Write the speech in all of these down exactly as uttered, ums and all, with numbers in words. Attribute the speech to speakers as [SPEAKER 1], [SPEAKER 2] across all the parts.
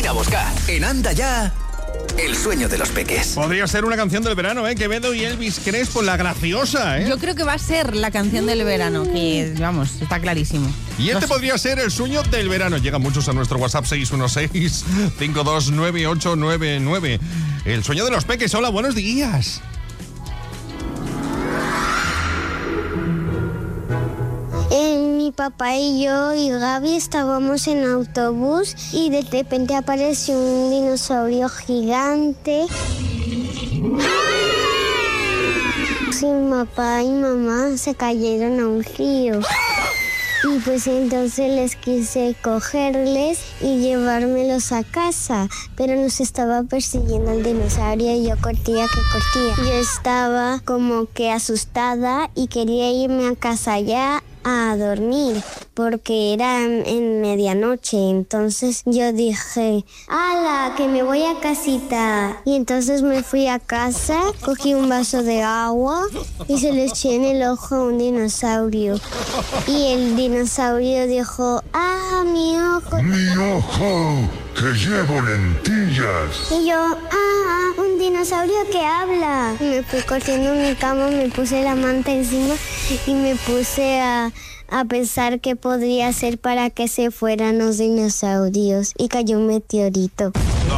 [SPEAKER 1] ir a buscar. En Anda Ya, el sueño de los peques.
[SPEAKER 2] Podría ser una canción del verano, ¿eh? Quevedo y Elvis Crespo, La Graciosa, ¿eh?
[SPEAKER 3] Yo creo que va a ser la canción del verano, que, vamos, está clarísimo.
[SPEAKER 2] Y este
[SPEAKER 3] Los...
[SPEAKER 2] podría ser el sueño del verano. Llegan muchos a nuestro WhatsApp seis uno seis, cinco dos nueve ocho nueve nueve. El sueño de los peques. Hola, buenos días.
[SPEAKER 4] Eh, mi papá y yo y Gaby estábamos en autobús y de repente apareció un dinosaurio gigante. Sin papá y mamá se cayeron a un río. Y pues entonces les quise cogerles y llevármelos a casa, pero nos estaba persiguiendo el dinosaurio y yo cortía que cortía. Yo estaba como que asustada y quería irme a casa ya a dormir porque era en medianoche. Entonces yo dije, ¡hala, que me voy a casita! Y entonces me fui a casa, cogí un vaso de agua y se le eché en el ojo a un dinosaurio. Y el dinosaurio dijo, ¡ah, mi ojo!
[SPEAKER 5] ¡Mi ojo! ¡Que llevo lentillas!
[SPEAKER 4] Y yo, ¡ah, un dinosaurio que habla! Y me fui corriendo en mi cama, me puse la manta encima y me puse a... a pensar qué podría hacer para que se fueran los dinosaurios. Y cayó un meteorito.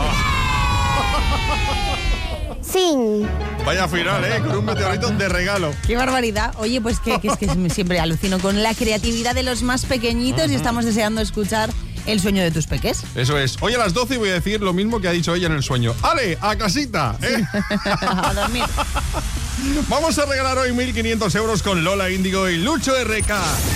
[SPEAKER 4] Fin.
[SPEAKER 2] Vaya final, ¿eh? Con un meteorito de regalo.
[SPEAKER 3] ¡Qué barbaridad! Oye, pues que, que es que siempre alucino con la creatividad de los más pequeñitos uh-huh. y estamos deseando escuchar el sueño de tus peques.
[SPEAKER 2] Eso es. Hoy a las doce voy a decir lo mismo que ha dicho ella en el sueño. ¡Ale, a casita! ¿Eh?
[SPEAKER 3] A dormir.
[SPEAKER 2] Vamos a regalar hoy mil quinientos euros con Lola Índigo y Lucho R K.